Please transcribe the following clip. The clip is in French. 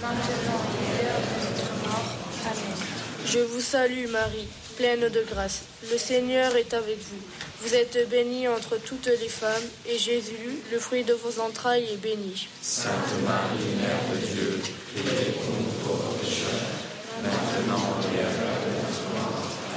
maintenant et à l'heure de notre mort. Amen. Je vous salue Marie, pleine de grâce. Le Seigneur est avec vous. Vous êtes bénie entre toutes les femmes, et Jésus, le fruit de vos entrailles, est béni. Sainte Marie, Mère de Dieu,